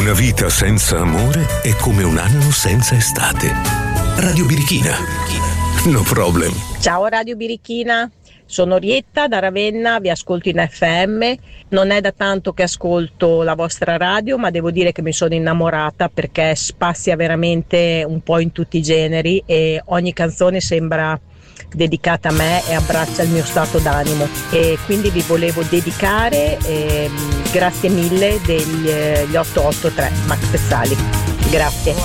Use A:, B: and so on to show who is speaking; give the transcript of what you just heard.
A: Una vita senza amore è come un anno senza estate. Radio Birichina. No problem.
B: Ciao Radio Birichina, sono Rietta da Ravenna, vi ascolto in FM. Non è da tanto che ascolto la vostra radio, ma devo dire che mi sono innamorata perché spazia veramente un po' in tutti i generi e ogni canzone sembra dedicata a me e abbraccia il mio stato d'animo, e quindi vi volevo dedicare grazie mille degli 883 Max Pezzali. Grazie.